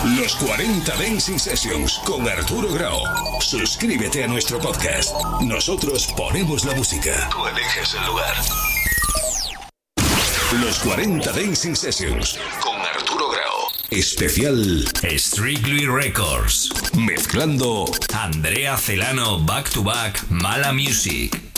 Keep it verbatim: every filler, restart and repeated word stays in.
Los cuarenta Dancing Sessions con Arturo Grau. Suscríbete a nuestro podcast. Nosotros ponemos la música. Tú eliges el lugar. Los cuarenta Dancing Sessions con Arturo Grau. Especial Strictly Records. Mezclando Andrea Celano Back to Back Mala Music.